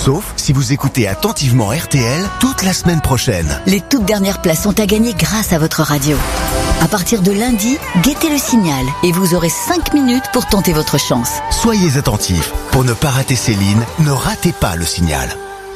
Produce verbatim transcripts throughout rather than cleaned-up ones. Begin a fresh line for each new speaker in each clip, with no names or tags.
Sauf si vous écoutez attentivement R T L toute la semaine prochaine.
Les toutes dernières places sont à gagner grâce à votre radio. À partir de lundi, guettez le signal et vous aurez cinq minutes pour tenter votre chance.
Soyez attentifs. Pour ne pas rater Céline, ne ratez pas le signal.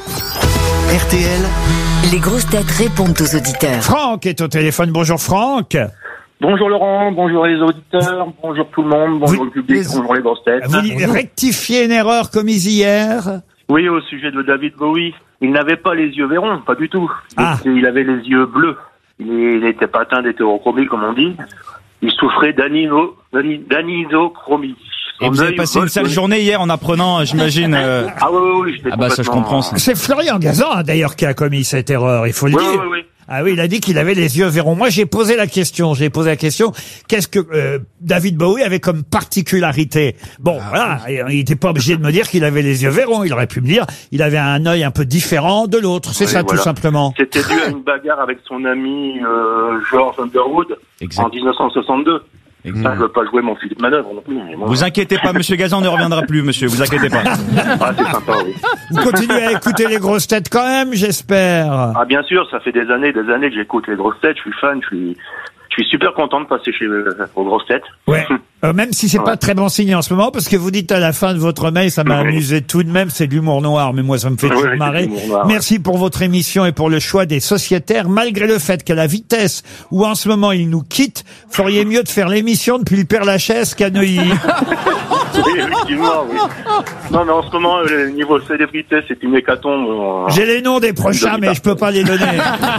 R T L.
Les grosses têtes répondent aux auditeurs.
Franck est au téléphone. Bonjour Franck.
Bonjour Laurent, bonjour les auditeurs, bonjour tout le monde, bonjour
vous,
le public,
les,
bonjour les grosses têtes.
Vous rectifiez une erreur commise hier?
Oui, au sujet de David Bowie. Il n'avait pas les yeux verrons, pas du tout.
Ah.
Il avait les yeux bleus. Il n'était pas atteint d'hétérochromie, comme on dit. Il souffrait d'anino, d'anisochromie.
Et vous avez passé une sale journée hier en apprenant, j'imagine. Euh...
Ah oui, oui, oui. J'étais
ah bah ça je comprends. Ça.
C'est Florian Gazan d'ailleurs qui a commis cette erreur, il faut le
oui,
dire.
Oui, oui.
Ah oui, il a dit qu'il avait les yeux verrons. Moi, j'ai posé la question. J'ai posé la question. Qu'est-ce que euh, David Bowie avait comme particularité? Bon, ah, voilà, il n'était pas obligé de me dire qu'il avait les yeux verrons. Il aurait pu me dire il avait un œil un peu différent de l'autre. C'est oui, ça, voilà. Tout simplement.
C'était dû à une bagarre avec son ami euh, George Underwood exact. En dix-neuf cent soixante-deux. Ça, je veux pas jouer mon Philippe Manœuvre non plus. Bon.
Vous inquiétez pas, monsieur Gazan ne reviendra plus, monsieur. Vous inquiétez pas.
Ah, c'est sympa, oui.
Vous continuez à écouter les grosses têtes quand même, j'espère.
Ah, bien sûr, ça fait des années, des années que j'écoute les grosses têtes. Je suis fan, je suis, je suis super content de passer chez euh, aux grosses têtes.
Ouais. Euh, même si c'est ouais. pas très bon signe en ce moment, parce que vous dites à la fin de votre mail, ça m'a oui. amusé tout de même, c'est de l'humour noir, mais moi ça me fait toujours oui, marrer. Noir, Merci ouais. pour votre émission et pour le choix des sociétaires, malgré le fait qu'à la vitesse où en ce moment ils nous quittent, feriez mieux de faire l'émission depuis le Père-Lachaise qu'à Neuilly.
Oui, effectivement, oui. Non, mais en ce moment, le niveau célébrité, c'est une hécatombe. Euh,
J'ai les noms des prochains, mais je peux pas les donner.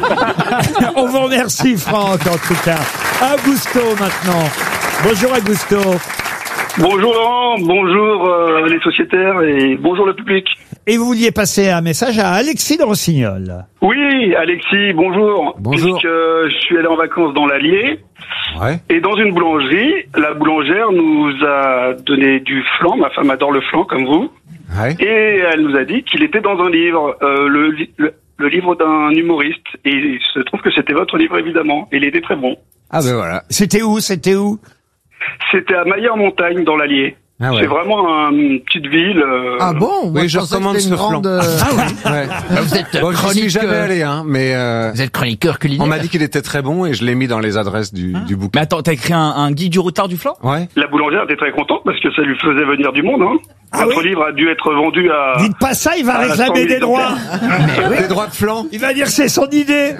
On vous remercie, Franck, en tout cas. Augusto, maintenant. Bonjour, Augusto.
Bonjour, Laurent. Bonjour, euh, les sociétaires et bonjour, le public.
Et vous vouliez passer un message à Alexis de Rossignol.
Oui, Alexis, bonjour.
Bonjour.
Puisque je suis allé en vacances dans l'Allier. Ouais. Et dans une boulangerie, la boulangère nous a donné du flan. Ma femme adore le flan, comme vous. Ouais. Et elle nous a dit qu'il était dans un livre, euh, le, le, le livre d'un humoriste. Et il se trouve que c'était votre livre, évidemment. Et il était très bon.
Ah ben voilà. C'était où? C'était où?
C'était à Maillère-Montagne, dans l'Allier. Ah ouais. C'est vraiment une petite ville. Euh...
Ah bon? Moi,
oui, je, je recommande ce
grande...
flan.
Ah oui.
Ouais.
Bah, vous êtes
bon, je suis jamais allé, hein, mais euh...
vous êtes chroniqueur culinaire.
On m'a dit qu'il était très bon et je l'ai mis dans les adresses du, hein? du bouquin.
Mais attends, t'as écrit un, un guide du routard du flan?
Ouais.
La boulangère était très contente parce que ça lui faisait venir du monde. Hein. Ah Votre oui livre a dû être vendu à.
Dites pas ça, il va réclamer des droits.
Oui. Des droits de flan.
Il va dire que c'est son idée.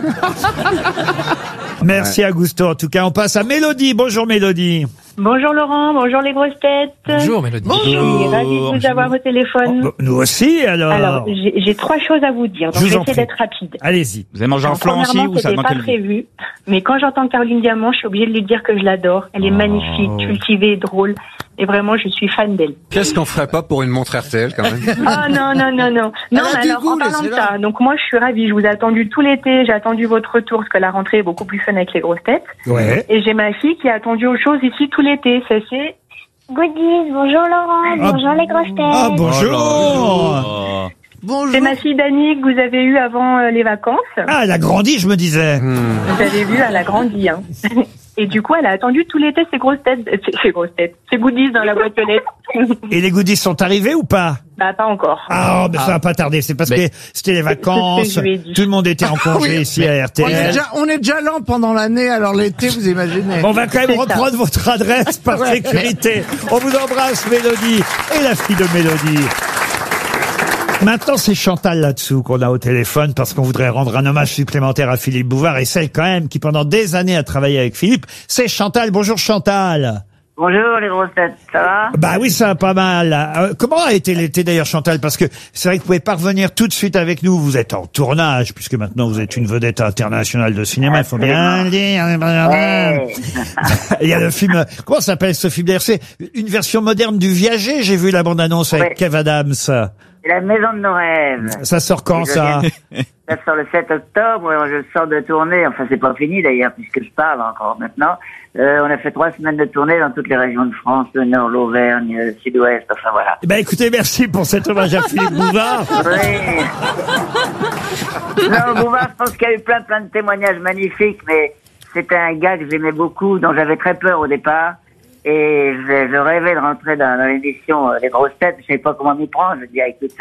Merci ouais. Augusto. En tout cas, on passe à Mélodie. Bonjour Mélodie.
Bonjour Laurent, bonjour les grosses têtes.
Bonjour Mélodie.
Bonjour. Je suis ravie de vous avoir au téléphone.
Oh, nous aussi, alors.
Alors, j'ai, j'ai trois choses à vous dire, donc je vais essayer d'être rapide.
Allez-y.
Vous avez mangé un flan aussi ou ça
manque pas prévu, mais quand j'entends Caroline Diamant, je suis obligée de lui dire que je l'adore. Elle est oh. magnifique, cultivée, drôle. Et vraiment, je suis fan d'elle.
Qu'est-ce qu'on ferait pas pour une montre R T L, quand même?
Oh non, non, non, non. Non, mais alors, goût, en parlant de ça, donc moi, je suis ravie. Je vous ai attendu tout l'été. J'ai attendu votre retour, parce que la rentrée est beaucoup plus fun avec les grosses têtes.
Ouais.
Et j'ai ma fille qui a attendu autre chose ici tout l'été. Ça, c'est...
Goodies. Bonjour Laurent.
Ah,
bonjour les grosses têtes.
Ah, bonjour. Oh
bonjour. C'est ma fille Dani que vous avez eue avant euh, les vacances.
Ah, elle a grandi, je me disais.
Hmm. Vous avez vu, elle a grandi, hein. Et du coup, elle a attendu tout l'été ses grosses têtes, ses grosses têtes, ses goodies dans la boîte aux lettres.
Et les goodies sont arrivés ou pas?
Bah, pas encore.
Ah, mais ah. ça va pas tarder. C'est parce mais... que c'était les vacances. Tout le monde était en congé ah, oui. ici à R T L.
On est, déjà, on est déjà lent pendant l'année, alors l'été, vous imaginez.
On va quand même c'est reprendre ça. Votre adresse par ouais. sécurité. On vous embrasse, Mélodie. Et la fille de Mélodie. Maintenant, c'est Chantal là-dessous qu'on a au téléphone parce qu'on voudrait rendre un hommage supplémentaire à Philippe Bouvard et celle quand même qui pendant des années a travaillé avec Philippe. C'est Chantal. Bonjour Chantal.
Bonjour les grosses têtes, ça va?
Bah oui, ça va pas mal. Euh, comment a été l'été d'ailleurs Chantal? Parce que c'est vrai que vous pouvez pas revenir tout de suite avec nous. Vous êtes en tournage puisque maintenant vous êtes une vedette internationale de cinéma. Il faut bien le dire. Ouais. Il y a le film. Comment s'appelle ce film? D'ailleurs, c'est une version moderne du Viager. J'ai vu la bande-annonce avec ouais. Kev Adams.
C'est la maison de nos rêves.
Ça sort quand, ça?
Ça sort le sept octobre, je sors de tournée, enfin c'est pas fini d'ailleurs, puisque je parle encore maintenant. Euh, on a fait trois semaines de tournée dans toutes les régions de France, le Nord, l'Auvergne, le Sud-Ouest, enfin voilà.
Eh ben écoutez, merci pour cet hommage à Philippe Bouvard.
Oui. Non, Bouvard, je pense qu'il y a eu plein plein de témoignages magnifiques, mais c'était un gars que j'aimais beaucoup, dont j'avais très peur au départ. Et je, je rêvais de rentrer dans, dans l'émission euh, Les Grosses Têtes, je savais pas comment m'y prendre, je dis écoute,